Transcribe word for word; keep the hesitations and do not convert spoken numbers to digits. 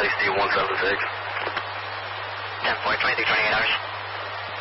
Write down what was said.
sixty one seven six. ten four, twenty-six, twenty-eight hours.